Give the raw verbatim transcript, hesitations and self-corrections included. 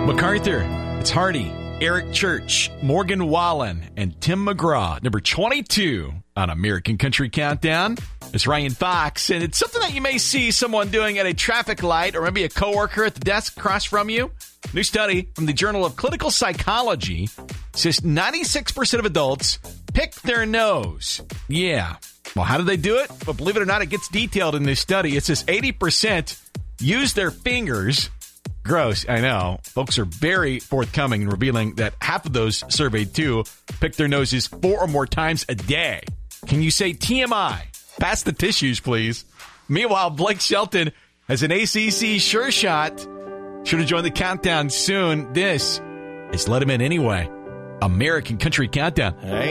MacArthur, it's Hardy, Eric Church, Morgan Wallen, and Tim McGraw. Number twenty-two on American Country Countdown. It's Ryan Fox, and it's something that you may see someone doing at a traffic light or maybe a coworker at the desk across from you. New study from the Journal of Clinical Psychology says ninety-six percent of adults pick their nose. Yeah. Well, how do they do it? Well, believe it or not, it gets detailed in this study. It says eighty percent use their fingers. Gross, I know. Folks are very forthcoming in revealing that half of those surveyed, too, pick their noses four or more times a day. Can you say T M I? Pass the tissues, please. Meanwhile, Blake Shelton has an A C C sure shot. Should have joined the countdown soon. This is Let Him In Anyway. American Country Countdown.